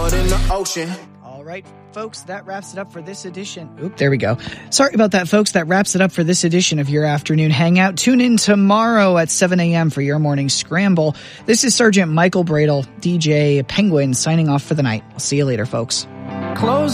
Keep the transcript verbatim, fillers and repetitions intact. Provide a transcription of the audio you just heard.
more than the ocean. All right, folks, that wraps it up for this edition. Oop, there we go. Sorry about that, folks. That wraps it up for this edition of your afternoon hangout. Tune in tomorrow at seven a.m. for your morning scramble. This is Sergeant Michael Bradle, D J Penguin, signing off for the night. I'll see you later, folks. Close